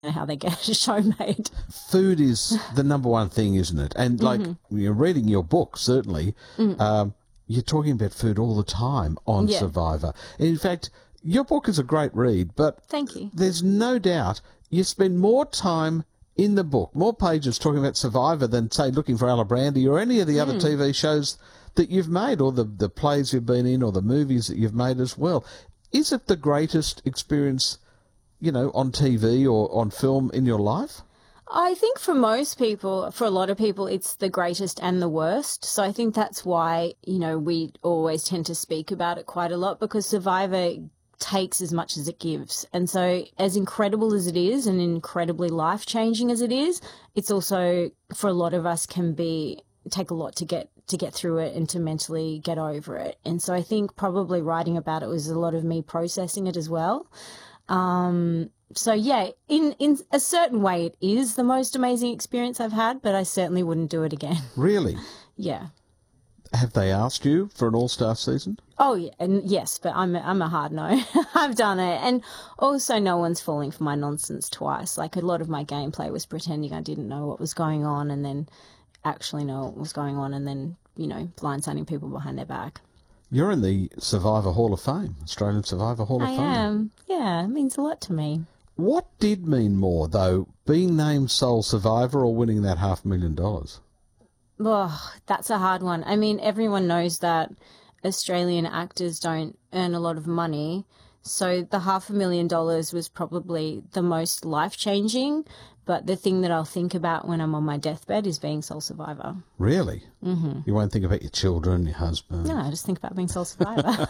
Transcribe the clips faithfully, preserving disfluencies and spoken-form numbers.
how they get a show made. Food is the number one thing, isn't it? And like mm-hmm. you're reading your book, certainly, mm. um, you're talking about food all the time on yeah. Survivor. In fact, your book is a great read, but thank you. There's no doubt you spend more time in the book, more pages talking about Survivor than, say, Looking for Alibrandi or any of the mm. other T V shows that you've made, or the, the plays you've been in, or the movies that you've made as well. Is it the greatest experience, you know, on T V or on film in your life? I think for most people, for a lot of people, it's the greatest and the worst. So I think that's why, you know, we always tend to speak about it quite a lot, because Survivor takes as much as it gives. And so as incredible as it is and incredibly life-changing as it is, it's also, for a lot of us, can be take a lot to get to get through it and to mentally get over it. And so I think probably writing about it was a lot of me processing it as well. Um, so, yeah, in, in a certain way it is the most amazing experience I've had, but I certainly wouldn't do it again. Really? Yeah. Have they asked you for an all-star season? Oh, yeah, and yes, but I'm a, I'm a hard no. I've done it. And also no one's falling for my nonsense twice. Like, a lot of my gameplay was pretending I didn't know what was going on and then actually know what was going on and then, you know, blindsiding people behind their back. You're in the Survivor Hall of Fame, Australian Survivor Hall of I Fame. I am. Yeah, it means a lot to me. What did mean more, though, being named sole survivor or winning that half million dollars? Oh, that's a hard one. I mean, everyone knows that Australian actors don't earn a lot of money, so the half a million dollars was probably the most life-changing, but the thing that I'll think about when I'm on my deathbed is being sole survivor. Really? Mm-hmm. You won't think about your children, your husband? No, I just think about being sole survivor.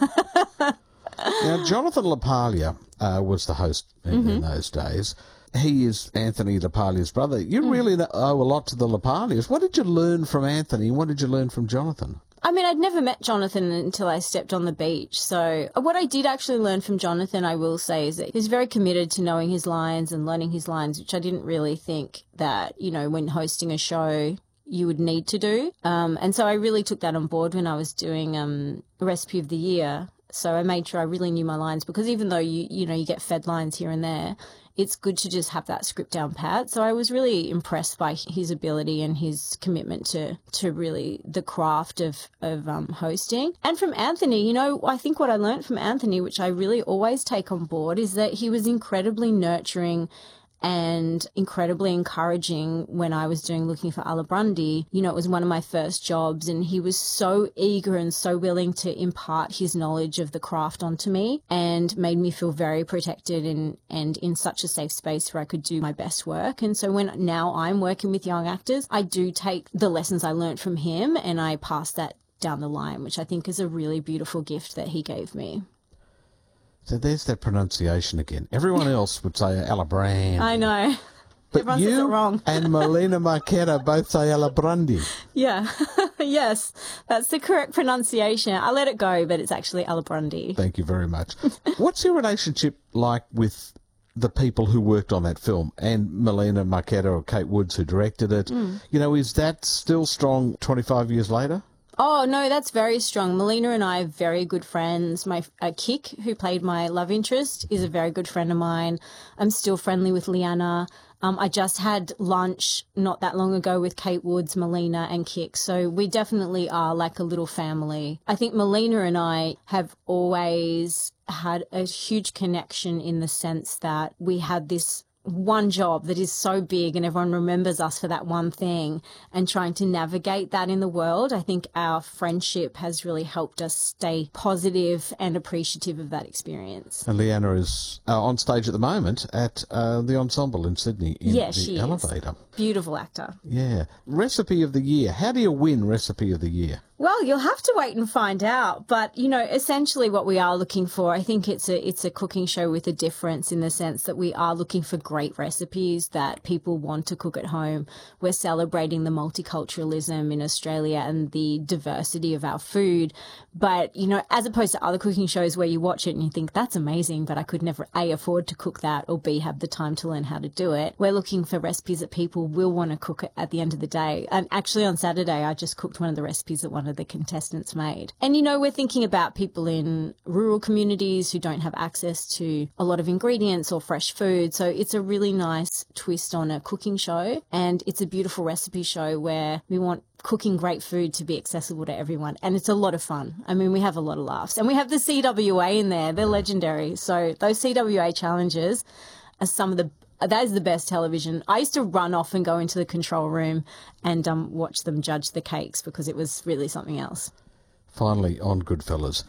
Now, Jonathan LaPaglia uh, was the host in, mm-hmm. in those days. He is Anthony LaPaglia's brother. You mm. really owe a lot to the LaPaglias. What did you learn from Anthony and what did you learn from Jonathan? I mean, I'd never met Jonathan until I stepped on the beach. So what I did actually learn from Jonathan, I will say, is that he's very committed to knowing his lines and learning his lines, which I didn't really think that, you know, when hosting a show you would need to do. Um, and so I really took that on board when I was doing um, Recipe of the Year. So I made sure I really knew my lines, because even though, you you know, you get fed lines here and there, it's good to just have that script down pat. So I was really impressed by his ability and his commitment to, to really the craft of, of um, hosting. And from Anthony, you know, I think what I learned from Anthony, which I really always take on board, is that he was incredibly nurturing and incredibly encouraging when I was doing Looking for Alibrandi. You know, it was one of my first jobs, and he was so eager and so willing to impart his knowledge of the craft onto me and made me feel very protected and, and in such a safe space where I could do my best work. And so when now I'm working with young actors, I do take the lessons I learned from him and I pass that down the line, which I think is a really beautiful gift that he gave me. So there's that pronunciation again. Everyone else would say Alibrandi. I know. But Everyone you says it wrong. and Melina Marchetta both say Alibrandi. Yeah. Yes, that's the correct pronunciation. I let it go, but it's actually Alibrandi. Thank you very much. What's your relationship like with the people who worked on that film and Melina Marchetta or Kate Woods who directed it? Mm. You know, is that still strong twenty-five years later? Oh, no, that's very strong. Melina and I are very good friends. My uh, Kik, who played my love interest, is a very good friend of mine. I'm still friendly with Leanna. Um, I just had lunch not that long ago with Kate Woods, Melina and Kik. So we definitely are like a little family. I think Melina and I have always had a huge connection in the sense that we had this one job that is so big and everyone remembers us for that one thing, and trying to navigate that in the world. I think our friendship has really helped us stay positive and appreciative of that experience. And Leanna is uh, on stage at the moment at uh, the Ensemble in Sydney in yeah, the she Elevator. Is. Beautiful actor. Yeah. Recipe of the Year. How do you win Recipe of the Year? Well, you'll have to wait and find out. But, you know, essentially what we are looking for, I think it's a it's a cooking show with a difference in the sense that we are looking for great recipes that people want to cook at home. We're celebrating the multiculturalism in Australia and the diversity of our food. But, you know, as opposed to other cooking shows where you watch it and you think, that's amazing, but I could never, A, afford to cook that, or B, have the time to learn how to do it. We're looking for recipes that people will want to cook at the end of the day. And actually on Saturday, I just cooked one of the recipes at one of whatever the contestants made. And, you know, we're thinking about people in rural communities who don't have access to a lot of ingredients or fresh food. So it's a really nice twist on a cooking show, and it's a beautiful recipe show where we want cooking great food to be accessible to everyone. And it's a lot of fun. I mean, we have a lot of laughs. And we have the C W A in there. They're legendary. So those C W A challenges are some of the that is the best television. I used to run off and go into the control room and um, watch them judge the cakes because it was really something else. Finally, on Goodfellas.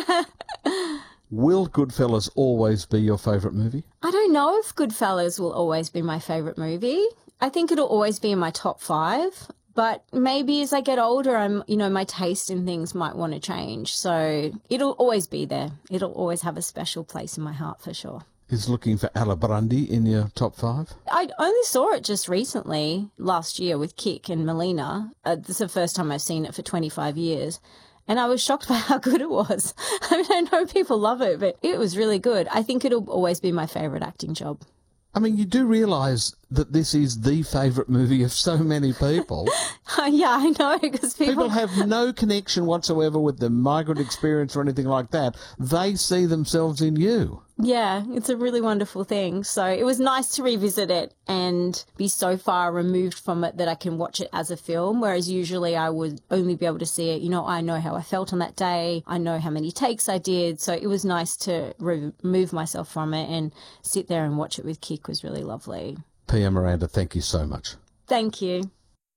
Will Goodfellas always be your favourite movie? I don't know if Goodfellas will always be my favourite movie. I think it'll always be in my top five. But maybe as I get older, I'm, you know, my taste in things might want to change. So it'll always be there. It'll always have a special place in my heart for sure. Is looking for Alibrandi in your top five? I only saw it just recently, last year, with Kik and Melina. Uh, this is the first time I've seen it for twenty-five years. And I was shocked by how good it was. I mean, I know people love it, but it was really good. I think it'll always be my favourite acting job. I mean, you do realise that this is the favourite movie of so many people. Yeah, I know, because people... People have no connection whatsoever with the migrant experience or anything like that. They see themselves in you. Yeah, it's a really wonderful thing. So it was nice to revisit it and be so far removed from it that I can watch it as a film, whereas usually I would only be able to see it, you know, I know how I felt on that day, I know how many takes I did, so it was nice to remove myself from it and sit there and watch it with Kik was really lovely. Pia Miranda, thank you so much. Thank you.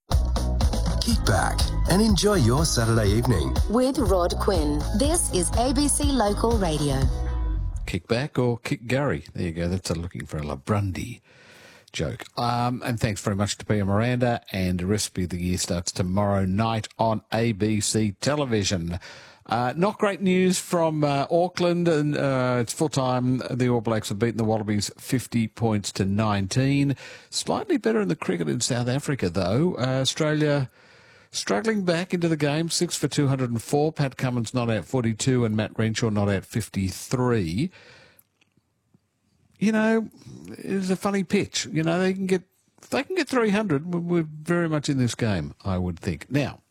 Kick back and enjoy your Saturday evening. With Rod Quinn. This is A B C Local Radio. Kick back or kick Gary. There you go. That's a looking for a Labrandi joke. Um, and thanks very much to Pia Miranda. And Recipe of the Year starts tomorrow night on A B C Television. Uh, not great news from uh, Auckland, and uh, it's full-time. The All Blacks have beaten the Wallabies fifty points to nineteen. Slightly better in the cricket in South Africa, though. Uh, Australia struggling back into the game, six for two hundred and four. Pat Cummins not out forty-two and Matt Renshaw not out fifty-three. You know, it's a funny pitch. You know, they can get if they can get three hundred, we're very much in this game, I would think. Now,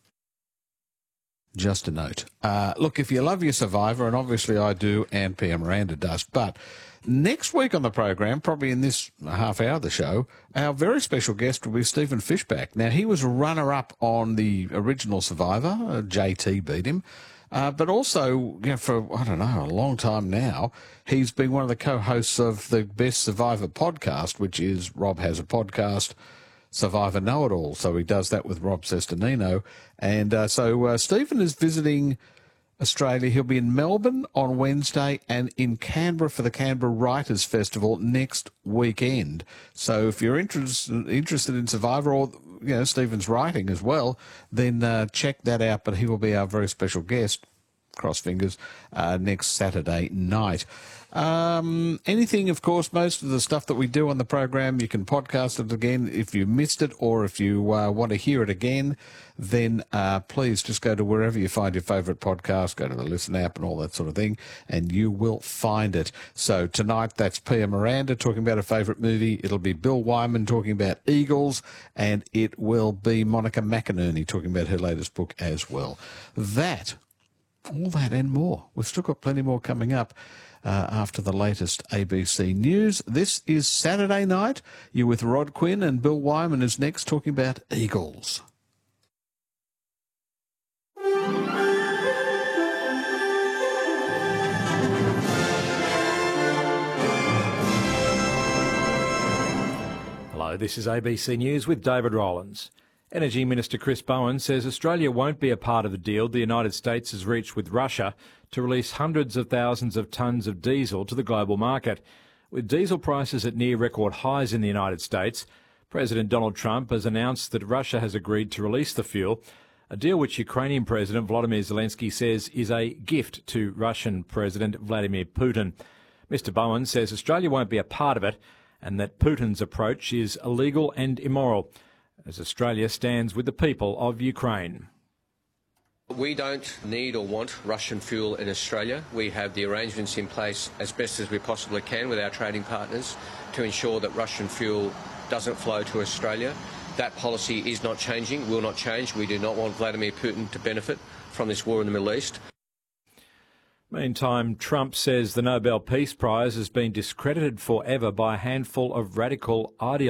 just a note. Uh, look, if you love your Survivor, and obviously I do, and Pia Miranda does, but next week on the program, probably in this half hour of the show, our very special guest will be Stephen Fishbach. Now, he was runner-up on the original Survivor. Uh, J T beat him. Uh, but also, you know, for, I don't know, a long time now, he's been one of the co-hosts of the Best Survivor podcast, which is Rob Has a Podcast, Survivor Know-It-All. So he does that with Rob Sesternino. And uh, so uh, Stephen is visiting Australia. He'll be in Melbourne on Wednesday and in Canberra for the Canberra Writers' Festival next weekend. So if you're interested interested in Survivor or, you know, Stephen's writing as well, then uh, check that out. But he will be our very special guest, cross fingers, uh, next Saturday night. Um, anything, of course, most of the stuff that we do on the program, you can podcast it again if you missed it, or if you uh, want to hear it again, then uh, please just go to wherever you find your favourite podcast, go to the Listen app and all that sort of thing, and you will find it. So tonight, that's Pia Miranda talking about a favourite movie. It'll be Bill Wyman talking about Eagles, and it will be Monica McInerney talking about her latest book as well. That, all that and more. We've still got plenty more coming up. Uh, after the latest A B C News. This is Saturday night. You're with Rod Quinn, and Bill Wyman is next talking about Eagles. Hello, this is A B C News with David Rowlands. Energy Minister Chris Bowen says Australia won't be a part of the deal the United States has reached with Russia to release hundreds of thousands of tonnes of diesel to the global market. With diesel prices at near record highs in the United States, President Donald Trump has announced that Russia has agreed to release the fuel, a deal which Ukrainian President Volodymyr Zelensky says is a gift to Russian President Vladimir Putin. Mister Bowen says Australia won't be a part of it and that Putin's approach is illegal and immoral, as Australia stands with the people of Ukraine. We don't need or want Russian fuel in Australia. We have the arrangements in place as best as we possibly can with our trading partners to ensure that Russian fuel doesn't flow to Australia. That policy is not changing, will not change. We do not want Vladimir Putin to benefit from this war in the Middle East. Meantime, Trump says the Nobel Peace Prize has been discredited forever by a handful of radical ideologies.